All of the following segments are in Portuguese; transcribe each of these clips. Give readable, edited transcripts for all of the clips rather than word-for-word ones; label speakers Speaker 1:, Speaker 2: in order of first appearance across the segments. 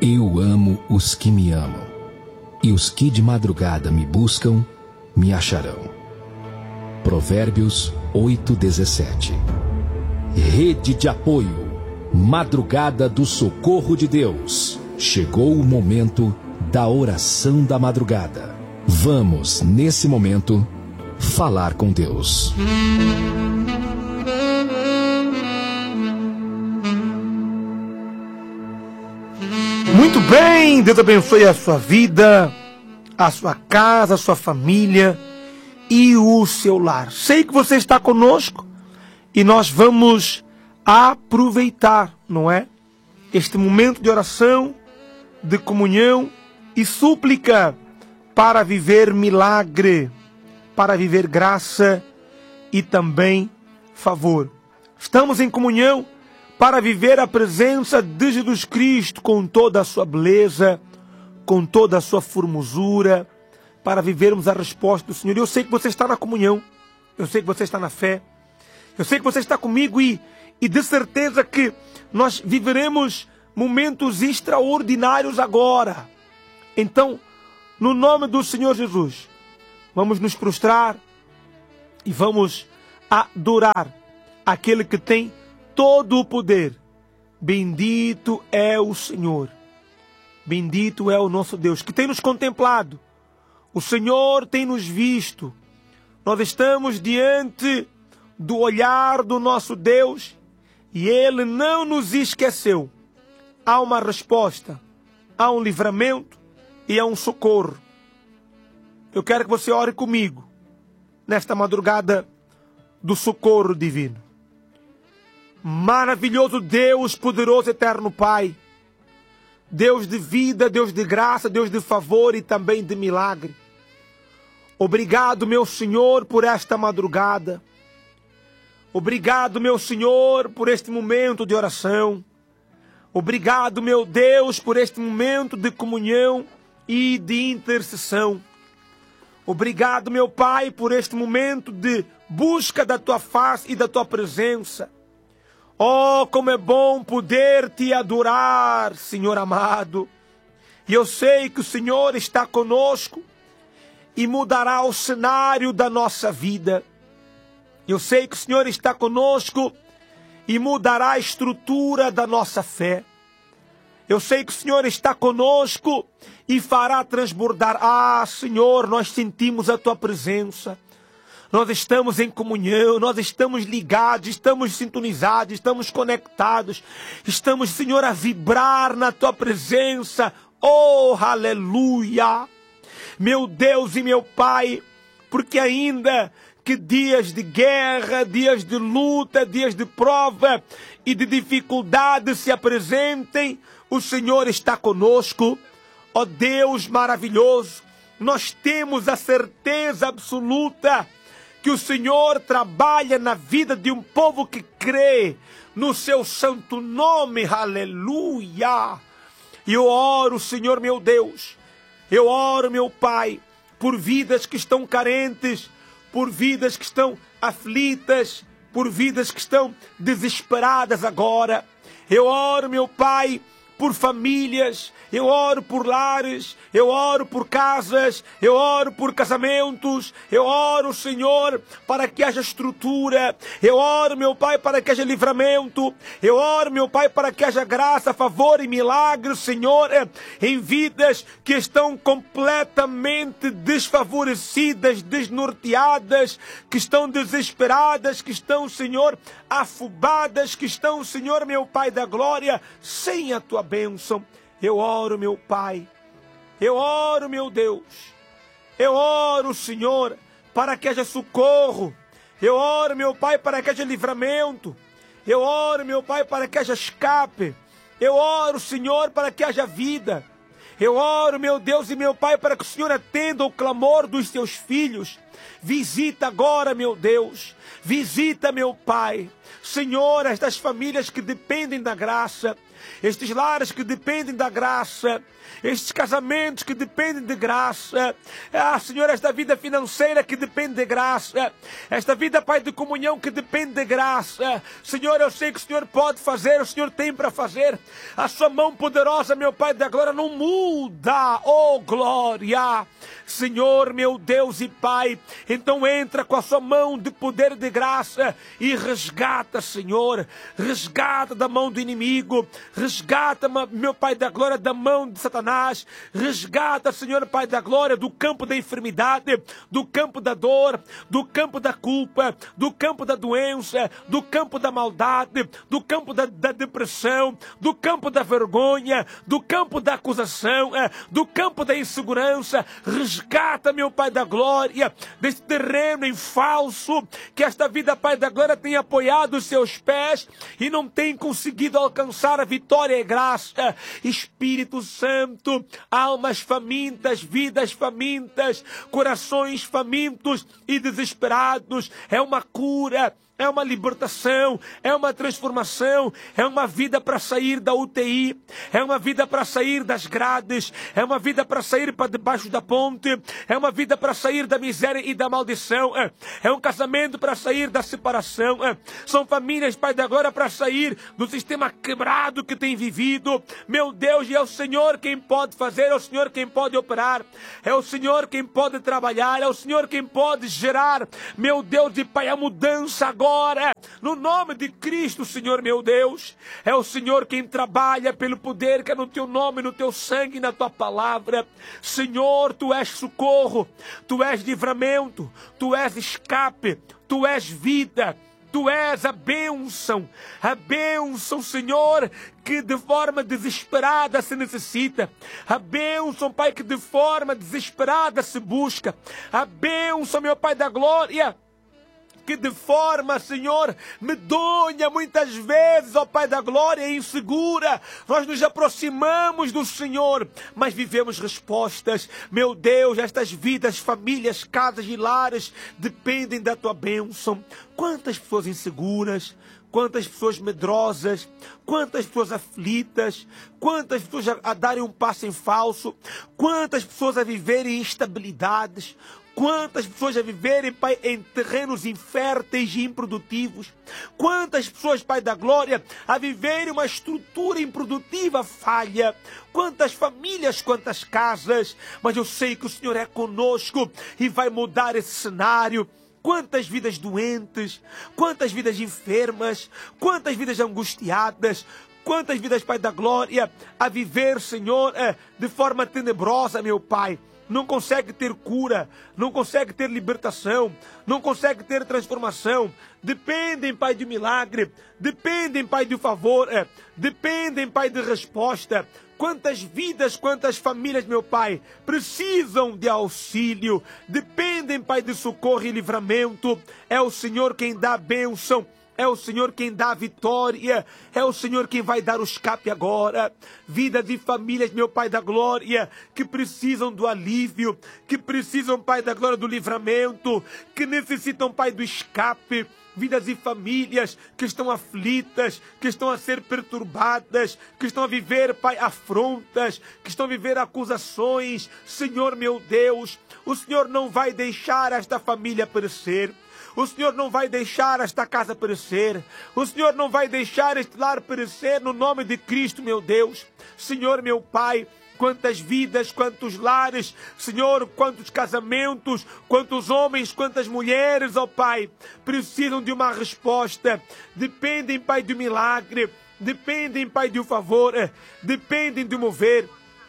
Speaker 1: Eu amo os que me amam, e os que de madrugada me buscam, me acharão. Provérbios 8:17. Rede de apoio, madrugada do socorro de Deus. Chegou o momento da oração da madrugada. Vamos, nesse momento, falar com Deus.
Speaker 2: Muito bem, Deus abençoe a sua vida, a sua casa, a sua família e o seu lar. Sei que você está conosco e nós vamos aproveitar, não é? Este momento de oração, de comunhão e súplica para viver milagre, para viver graça e também favor. Estamos em comunhão para viver a presença de Jesus Cristo com toda a sua beleza, com toda a sua formosura, para vivermos a resposta do Senhor. Eu sei que você está na comunhão, eu sei que você está na fé, eu sei que você está comigo e de certeza que nós viveremos momentos extraordinários agora. Então, no nome do Senhor Jesus, vamos nos prostrar e vamos adorar aquele que tem todo o poder. Bendito é o Senhor, bendito é o nosso Deus, que tem nos contemplado. O Senhor tem nos visto. Nós estamos diante do olhar do nosso Deus e Ele não nos esqueceu. Há uma resposta, há um livramento e há um socorro. Eu quero que você ore comigo nesta madrugada do socorro divino. Maravilhoso Deus, poderoso eterno Pai, Deus de vida, Deus de graça, Deus de favor e também de milagre. Obrigado, meu Senhor, por esta madrugada. Obrigado, meu Senhor, por este momento de oração. Obrigado, meu Deus, por este momento de comunhão e de intercessão. Obrigado, meu Pai, por este momento de busca da Tua face e da Tua presença. Oh, como é bom poder Te adorar, Senhor amado. E eu sei que o Senhor está conosco e mudará o cenário da nossa vida. Eu sei que o Senhor está conosco e mudará a estrutura da nossa fé. Eu sei que o Senhor está conosco e fará transbordar. Ah, Senhor, nós sentimos a Tua presença. Nós estamos em comunhão, nós estamos ligados, estamos sintonizados, estamos conectados. Estamos, Senhor, a vibrar na Tua presença. Oh, aleluia! Meu Deus e meu Pai, porque ainda que dias de guerra, dias de luta, dias de prova e de dificuldade se apresentem, o Senhor está conosco. Ó Deus maravilhoso, nós temos a certeza absoluta que o Senhor trabalha na vida de um povo que crê no Seu santo nome, aleluia. E eu oro, Senhor meu Deus, eu oro, meu Pai, por vidas que estão carentes, por vidas que estão aflitas, por vidas que estão desesperadas agora. Eu oro, meu Pai, por famílias, eu oro por lares, eu oro por casas, eu oro por casamentos, eu oro, Senhor, para que haja estrutura, eu oro, meu Pai, para que haja livramento, eu oro, meu Pai, para que haja graça, favor e milagre, Senhor, em vidas que estão completamente desfavorecidas, desnorteadas, que estão desesperadas, que estão, Senhor, afobadas, que estão, Senhor, meu Pai da glória, sem a Tua bênção. Eu oro, meu Pai, eu oro, meu Deus, eu oro, Senhor, para que haja socorro, eu oro, meu Pai, para que haja livramento, eu oro, meu Pai, para que haja escape, eu oro, Senhor, para que haja vida, eu oro, meu Deus e meu Pai, para que o Senhor atenda o clamor dos Teus filhos. Visita agora, meu Deus, visita, meu Pai, Senhor, estas famílias que dependem da graça, estes lares que dependem da graça, estes casamentos que dependem de graça, Senhor, esta vida financeira que depende de graça, esta vida, Pai, de comunhão que depende de graça. Senhor, eu sei que o Senhor pode fazer, o Senhor tem para fazer. A sua mão poderosa, meu Pai da glória, não muda, oh glória. Senhor, meu Deus e Pai, então entra com a sua mão de poder e de graça e resgata, Senhor, resgata da mão do inimigo, resgata, meu Pai da glória, da mão de Satanás, resgata, Senhor, Pai da glória, do campo da enfermidade, do campo da dor, do campo da culpa, do campo da doença, do campo da maldade, do campo da depressão, do campo da vergonha, do campo da acusação, do campo da insegurança. Resgata, meu Pai da glória, desse terreno em falso, que esta vida, Pai da glória, tem apoiado os seus pés e não tem conseguido alcançar a vitória e graça. Espírito Santo, almas famintas, vidas famintas, corações famintos e desesperados, é uma cura, é uma libertação, é uma transformação, é uma vida para sair da UTI, é uma vida para sair das grades, é uma vida para sair para debaixo da ponte, é uma vida para sair da miséria e da maldição, é um casamento para sair da separação, são famílias, Pai da glória, para sair do sistema quebrado que tem vivido. Meu Deus, e é o Senhor quem pode fazer, é o Senhor quem pode operar, é o Senhor quem pode trabalhar, é o Senhor quem pode gerar, meu Deus e Pai, a mudança agora, no nome de Cristo, Senhor meu Deus. É o Senhor quem trabalha pelo poder que é no teu nome, no teu sangue e na tua palavra. Senhor, tu és socorro, tu és livramento, tu és escape, tu és vida. Tu és a bênção, Senhor, que de forma desesperada se necessita. A bênção, Pai, que de forma desesperada se busca. A bênção, meu Pai da glória, que de forma, Senhor, medonha, muitas vezes, ó Pai da glória, insegura, nós nos aproximamos do Senhor, mas vivemos respostas. Meu Deus, estas vidas, famílias, casas e lares dependem da Tua bênção. Quantas pessoas inseguras, quantas pessoas medrosas, quantas pessoas aflitas, quantas pessoas a darem um passo em falso, quantas pessoas a viverem instabilidades, quantas pessoas a viverem, Pai, em terrenos inférteis e improdutivos. Quantas pessoas, Pai da glória, a viverem uma estrutura improdutiva falha. Quantas famílias, quantas casas. Mas eu sei que o Senhor é conosco e vai mudar esse cenário. Quantas vidas doentes, quantas vidas enfermas, quantas vidas angustiadas, quantas vidas, Pai da glória, a viver, Senhor, de forma tenebrosa, meu Pai. Não consegue ter cura, não consegue ter libertação, não consegue ter transformação. Dependem, Pai, de milagre, dependem, Pai, de favor, dependem, Pai, de resposta. Quantas vidas, quantas famílias, meu Pai, precisam de auxílio, dependem, Pai, de socorro e livramento. É o Senhor quem dá a bênção. É o Senhor quem dá a vitória, é o Senhor quem vai dar o escape agora. Vidas de famílias, meu Pai da glória, que precisam do alívio, que precisam, Pai da glória, do livramento, que necessitam, Pai, do escape. Vidas e famílias que estão aflitas, que estão a ser perturbadas, que estão a viver, Pai, afrontas, que estão a viver acusações. Senhor, meu Deus, o Senhor não vai deixar esta família perecer. O Senhor não vai deixar esta casa perecer. O Senhor não vai deixar este lar perecer, no nome de Cristo, meu Deus. Senhor, meu Pai, quantas vidas, quantos lares, Senhor, quantos casamentos, quantos homens, quantas mulheres, ó Pai, precisam de uma resposta. Dependem, Pai, de um milagre. Dependem, Pai, de um favor. Dependem de um mover.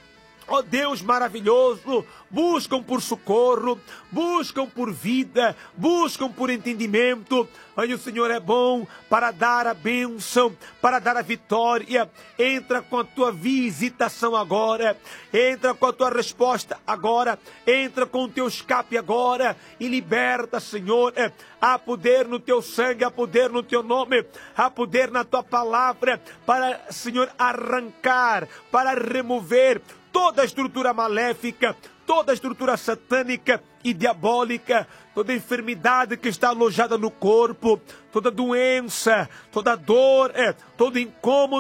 Speaker 2: Ó Deus maravilhoso, buscam por socorro, buscam por vida, buscam por entendimento. Ai, o Senhor é bom para dar a bênção, para dar a vitória. Entra com a tua visitação agora, entra com a tua resposta agora, entra com o teu escape agora e liberta, Senhor. Há poder no teu sangue, há poder no teu nome, há poder na tua palavra para, Senhor, arrancar, para remover toda a estrutura maléfica, toda a estrutura satânica e diabólica, toda enfermidade que está alojada no corpo, toda doença, toda dor, todo incômodo,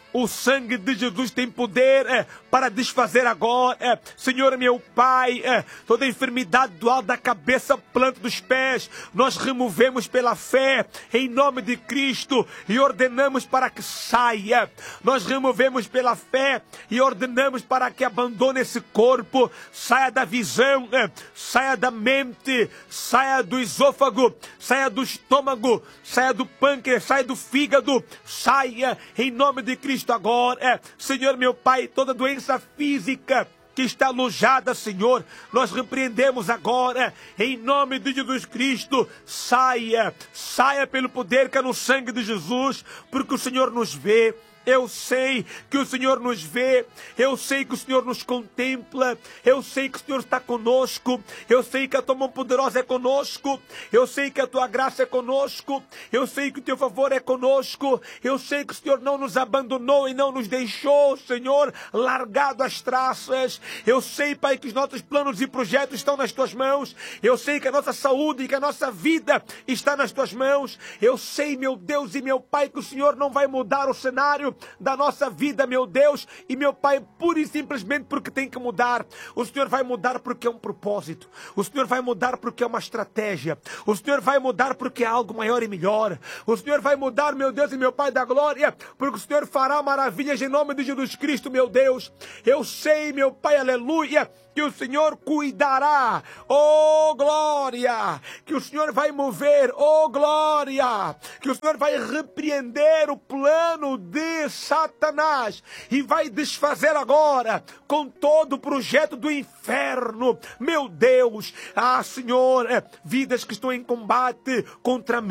Speaker 2: O sangue de Jesus tem poder para desfazer agora, Senhor meu Pai, toda enfermidade do alto da cabeça, planta dos pés, nós removemos pela fé, em nome de Cristo, e ordenamos para que saia. Nós removemos pela fé e ordenamos para que abandone esse corpo, saia da visão, saia da mente, saia do esôfago, saia do estômago, saia do pâncreas, saia do fígado, saia em nome de Cristo agora, Senhor meu Pai, toda doença física que está alojada, Senhor, nós repreendemos agora, em nome de Jesus Cristo, saia pelo poder que é no sangue de Jesus, porque o Senhor nos vê. Eu sei que o Senhor nos vê, eu sei que o Senhor nos contempla, eu sei que o Senhor está conosco, eu sei que a tua mão poderosa é conosco, eu sei que a tua graça é conosco, eu sei que o teu favor é conosco, eu sei que o Senhor não nos abandonou e não nos deixou, Senhor, largado às traças. Eu sei, Pai, que os nossos planos e projetos estão nas tuas mãos, eu sei que a nossa saúde e que a nossa vida está nas tuas mãos, eu sei, meu Deus e meu Pai, que o Senhor não vai mudar o cenário da nossa vida, meu Deus e meu Pai, pura e simplesmente porque tem que mudar. O Senhor vai mudar porque é um propósito, o Senhor vai mudar porque é uma estratégia, o Senhor vai mudar porque é algo maior e melhor, o Senhor vai mudar, meu Deus e meu Pai da glória, porque o Senhor fará maravilhas em nome de Jesus Cristo, meu Deus. Eu sei, meu Pai, aleluia, que o Senhor cuidará, oh glória, que o Senhor vai mover, oh glória, que o Senhor vai repreender o plano de Satanás e vai desfazer agora com todo o projeto do inferno, meu Deus. Senhor, vidas que estão em combate contra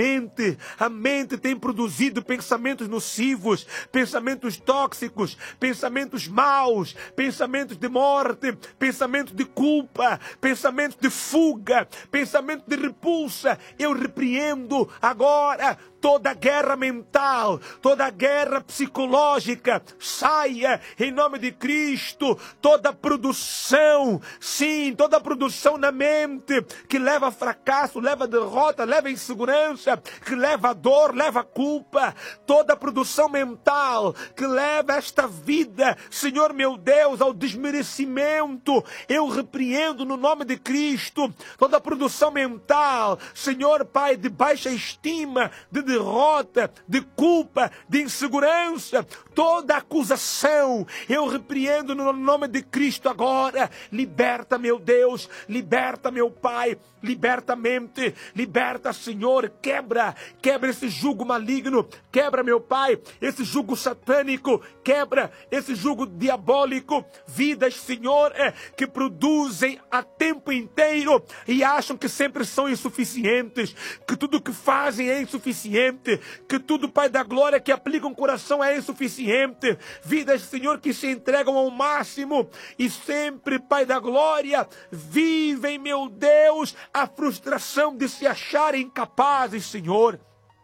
Speaker 2: a mente tem produzido pensamentos nocivos, pensamentos tóxicos, pensamentos maus, pensamentos de morte, pensamentos de culpa, pensamentos de fuga, pensamentos de repulsa. Eu repreendo agora toda guerra mental, toda guerra psicológica, saia em nome de Cristo. Toda produção, sim, toda produção na mente que leva a fracasso, leva a derrota, leva a insegurança, que leva a dor, leva a culpa, toda produção mental que leva esta vida, Senhor meu Deus, ao desmerecimento, eu repreendo no nome de Cristo. Toda produção mental, Senhor Pai, de baixa estima, de derrota, de culpa, de insegurança, toda acusação, eu repreendo no nome de Cristo agora. Liberta, meu Deus, liberta, meu Pai, liberta a mente, liberta, Senhor, quebra esse jugo maligno, quebra, meu Pai, esse jugo satânico, quebra esse jugo diabólico. Vidas, Senhor, que produzem a tempo inteiro e acham que sempre são insuficientes, que tudo que fazem é insuficiente, que tudo, Pai da glória, que aplica um coração é insuficiente. Vidas, Senhor, que se entregam ao máximo e sempre, Pai da glória, vivem, meu Deus, a frustração de se acharem incapazes, Senhor.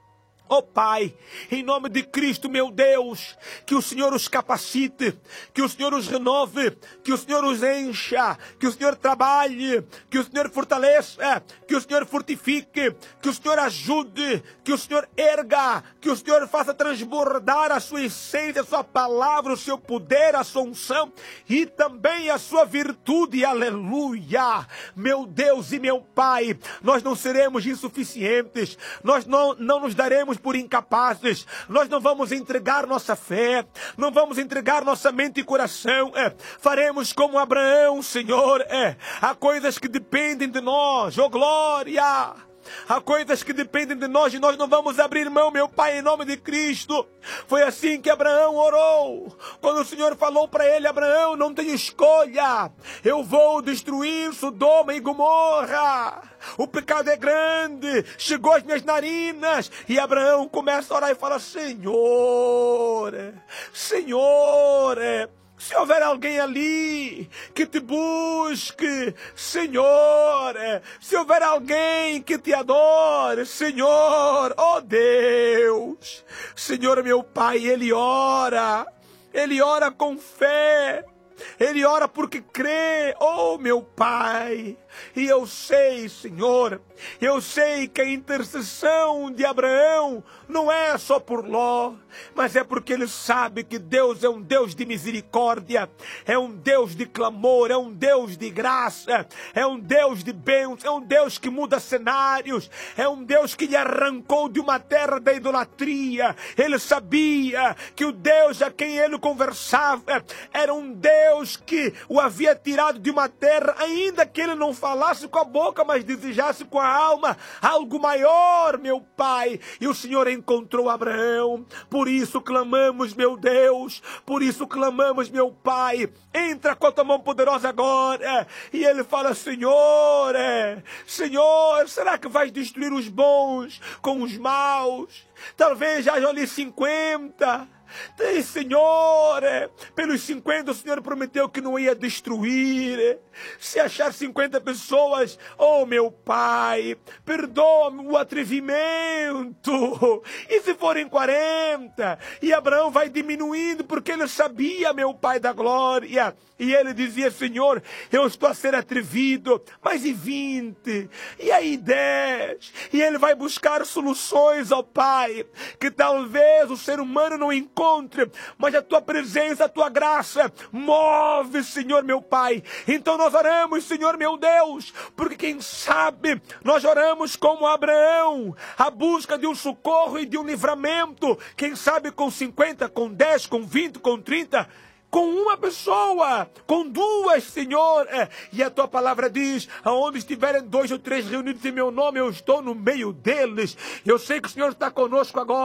Speaker 2: Oh Pai, em nome de Cristo, meu Deus, que o Senhor os capacite, que o Senhor os renove, que o Senhor os encha, que o Senhor trabalhe, que o Senhor fortaleça, que o Senhor fortifique, que o Senhor ajude, que o Senhor erga, que o Senhor faça transbordar a sua essência, a sua palavra, o seu poder, a sua unção e também a sua virtude. Aleluia! Meu Deus e meu Pai, nós não seremos insuficientes, nós não nos daremos por incapazes, nós não vamos entregar nossa fé, não vamos entregar nossa mente e coração, faremos como Abraão, Senhor, há coisas que dependem de nós, oh glória! Há coisas que dependem de nós e nós não vamos abrir mão, meu Pai, em nome de Cristo. Foi assim que Abraão orou. Quando o Senhor falou para ele: Abraão, não tem escolha. Eu vou destruir Sodoma e Gomorra. O pecado é grande, chegou às minhas narinas. E Abraão começa a orar e fala: Senhor, se houver alguém ali que te busque, Senhor, se houver alguém que te adore, Senhor, oh Deus, Senhor meu Pai, ele ora com fé. Ele ora porque crê, oh meu Pai, E eu sei, Senhor, eu sei que a intercessão de Abraão não é só por Ló, mas é porque ele sabe que Deus é um Deus de misericórdia, é um Deus de clamor, é um Deus de graça, é um Deus de bênção, é um Deus que muda cenários, é um Deus que lhe arrancou de uma terra da idolatria. Ele sabia que o Deus a quem ele conversava era um Deus que o havia tirado de uma terra, ainda que ele não falasse com a boca, mas desejasse com a alma algo maior, meu Pai. E o Senhor encontrou Abraão. Por isso clamamos, meu Deus, por isso clamamos, meu Pai. Entra com a tua mão poderosa agora. E ele fala: Senhor, Senhor, será que vais destruir os bons com os maus? Talvez haja ali 50. Senhor, pelos 50 o Senhor prometeu que não ia destruir. Se achar 50 pessoas, oh meu Pai, perdoa-me o atrevimento. E se forem 40? E Abraão vai diminuindo, porque ele sabia, meu Pai da glória. E ele dizia: Senhor, eu estou a ser atrevido, mas e 20? E aí 10? E ele vai buscar soluções, ó Pai, que talvez o ser humano não encontre, mas a tua presença, a tua graça move, Senhor meu Pai. Então nós oramos, Senhor meu Deus, porque quem sabe nós oramos como Abraão, a busca de um socorro e de um livramento, quem sabe com 50, com 10, com 20, com 30, com uma pessoa, com duas, Senhor. E a tua palavra diz: aonde estiverem 2 ou 3 reunidos em meu nome, eu estou no meio deles. Eu sei que o Senhor está conosco agora.